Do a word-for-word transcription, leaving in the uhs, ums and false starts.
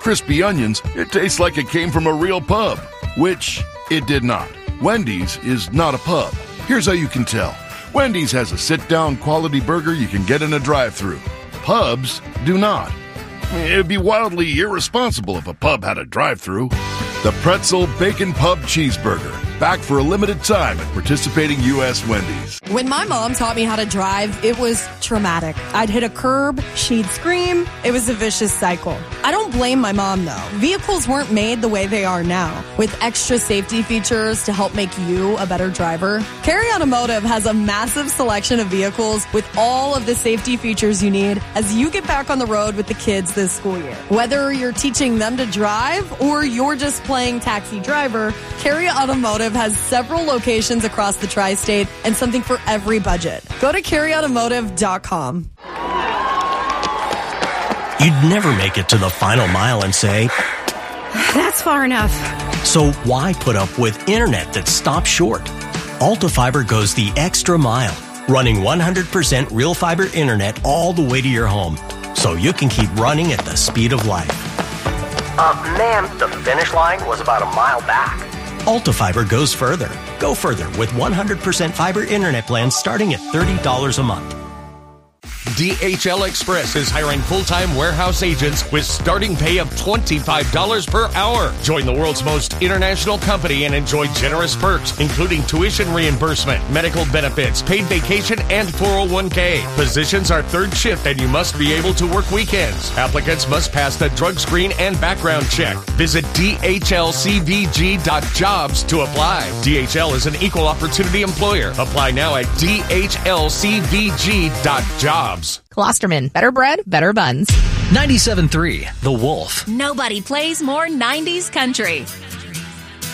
crispy onions, it tastes like it came from a real pub, which it did not. Wendy's is not a pub. Here's how you can tell. Wendy's has a sit-down quality burger you can get in a drive-thru. Pubs do not. It'd be wildly irresponsible if a pub had a drive-thru. The Pretzel Bacon Pub Cheeseburger. Back for a limited time at participating U S Wendy's. When my mom taught me how to drive, it was traumatic. I'd hit a curb, she'd scream. It was a vicious cycle. I don't blame my mom, though. Vehicles weren't made the way they are now, with extra safety features to help make you a better driver. Carry Automotive has a massive selection of vehicles with all of the safety features you need as you get back on the road with the kids this school year. Whether you're teaching them to drive or you're just playing taxi driver, Carry Automotive has several locations across the tri-state and something for every budget. Go to carry automotive dot com. You'd never make it to the final mile and say, that's far enough. So why put up with internet that stops short? Alta Fiber goes the extra mile, running one hundred percent real fiber internet all the way to your home, so you can keep running at the speed of light. Uh, ma'am, the finish line was about a mile back. Alta Fiber goes further. Go further with one hundred percent fiber internet plans starting at thirty dollars a month. D H L Express is hiring full-time warehouse agents with starting pay of twenty-five dollars per hour. Join the world's most international company and enjoy generous perks, including tuition reimbursement, medical benefits, paid vacation, and four oh one k. Positions are third shift and you must be able to work weekends. Applicants must pass the drug screen and background check. Visit D H L C V G dot jobs to apply. D H L is an equal opportunity employer. Apply now at D H L C V G dot jobs. Klosterman, better bread, better buns. ninety-seven point three, The Wolf. Nobody plays more nineties country.